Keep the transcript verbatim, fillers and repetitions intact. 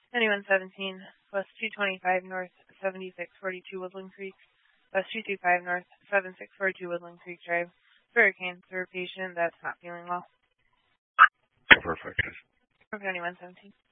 ninety-one seventeen, West two twenty-five North, seventy-six forty-two Woodland Creek, West two twenty-five North, seventy-six forty-two Woodland Creek Drive, for a cancer patient that's not feeling well. Perfect. ninety-one seventeen.